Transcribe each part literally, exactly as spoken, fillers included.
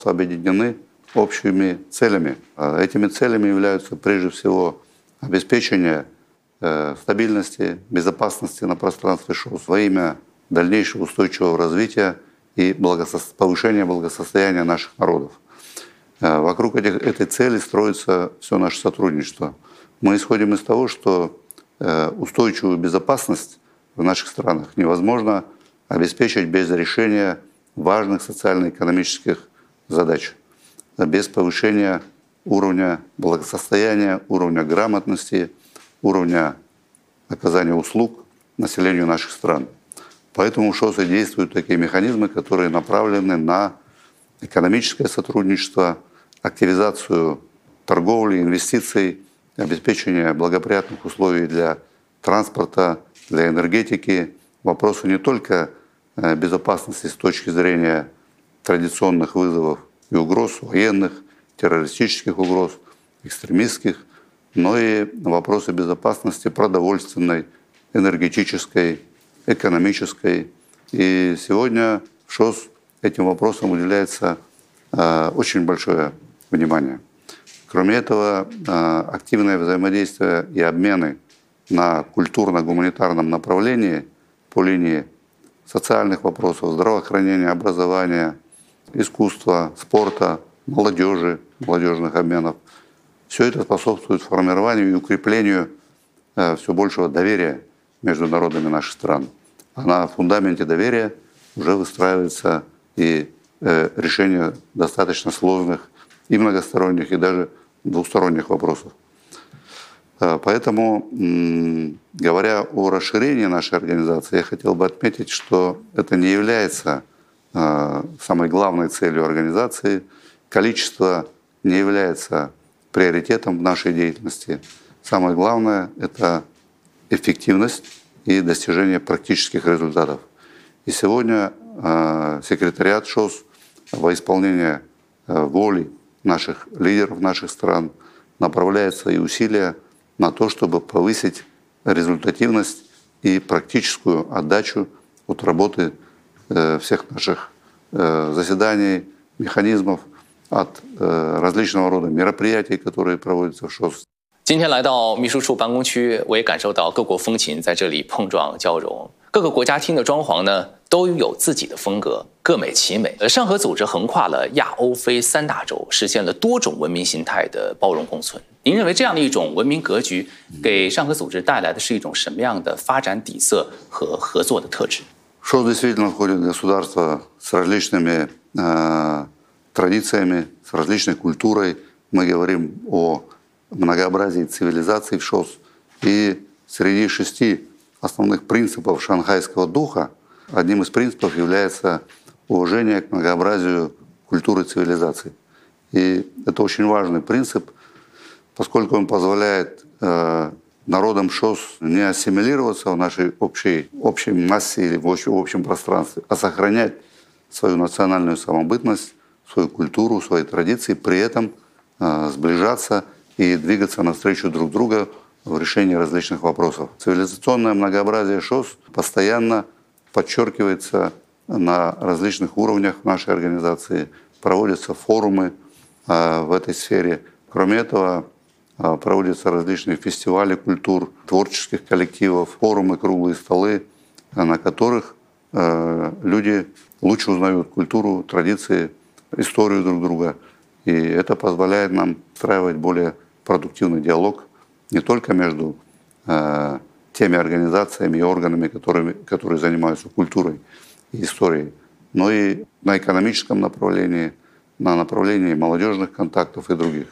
объединены общими целями. Этими целями являются прежде всего обеспечение стабильности, безопасности на пространстве ШОС во имя дальнейшего устойчивого развития и благосо- повышения благосостояния наших народов. Вокруг этих, этой цели строится все наше сотрудничество. Мы исходим из того, что устойчивую безопасность в наших странах невозможно обеспечить без решения важных социально-экономических задач, без повышения уровня благосостояния, уровня грамотности, уровня оказания услуг населению наших стран. Поэтому в ШОС и действуют такие механизмы, которые направлены на экономическое сотрудничество, активизацию торговли, инвестиций, обеспечение благоприятных условий для транспорта, для энергетики. Вопросы не только безопасности с точки зрения традиционных вызовов и угроз, военных, террористических угроз, экстремистских, но и вопросы безопасности продовольственной, энергетической, экономической. И сегодня в ШОС этим вопросам уделяется э, очень большое внимание. Кроме этого, э, активное взаимодействие и обмены на культурно-гуманитарном направлении по линии социальных вопросов, здравоохранения, образования, искусства, спорта, молодежи, молодежных обменов. Все это способствует формированию и укреплению э, все большего доверия между народами наших стран. А на фундаменте доверия уже выстраивается и э, решение достаточно сложных и многосторонних, и даже двусторонних вопросов. Э, поэтому, м, говоря о расширении нашей организации, я хотел бы отметить, что это не является э, самой главной целью организации. Количество не является приоритетом в нашей деятельности. Самое главное — это эффективность и достижение практических результатов. И сегодня э, секретариат ШОС во исполнение э, воли наших лидеров наших стран направляет свои усилия на то, чтобы повысить результативность и практическую отдачу от работы э, всех наших э, заседаний, механизмов, от э, различного рода мероприятий, которые проводятся в ШОС. 今天来到秘书处办公区，我也感受到各国风情在这里碰撞交融。各个国家厅的装潢呢，都有自己的风格，各美其美。呃，上合组织横跨了亚欧非三大洲，实现了多种文明形态的包容共存。您认为这样的一种文明格局，给上合组织带来的是一种什么样的发展底色和合作的特质？ ШОС действительно входит в государство с различными э, традициями, с различной культурой. Мы говорим о многообразии цивилизаций в ШОС. И среди шести основных принципов шанхайского духа одним из принципов является уважение к многообразию культуры и цивилизаций. И это очень важный принцип, поскольку он позволяет э, народам ШОС не ассимилироваться в нашей общей, общей массе или в общем, в общем пространстве, а сохранять свою национальную самобытность, свою культуру, свои традиции, при этом э, сближаться и двигаться навстречу друг друга в решении различных вопросов. Цивилизационное многообразие ШОС постоянно подчеркивается на различных уровнях нашей организации, проводятся форумы э, в этой сфере. Кроме этого, э, проводятся различные фестивали культур, творческих коллективов, форумы, круглые столы, э, на которых э, люди лучше узнают культуру, традиции, историю друг друга. И это позволяет нам встраивать более продуктивный диалог не только между э, теми организациями и органами, которыми, которые занимаются культурой и историей, но и на экономическом направлении, на направлении молодежных контактов и других.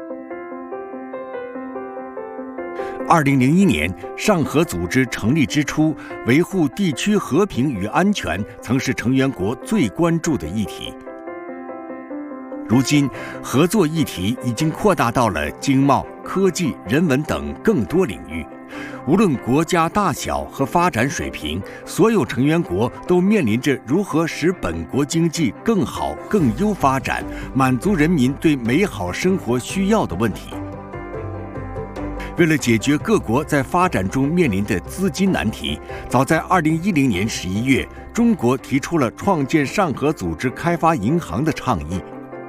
二零零一年，上合组织成立之初，维护地区和平与安全曾是成员国最关注的议题。如今，合作议题已经扩大到了经贸、科技、人文等更多领域。无论国家大小和发展水平，所有成员国都面临着如何使本国经济更好、更优发展，满足人民对美好生活需要的问题。为了解决各国在发展中面临的资金难题，早在二零一零年十一月，中国提出了创建上合组织开发银行的倡议，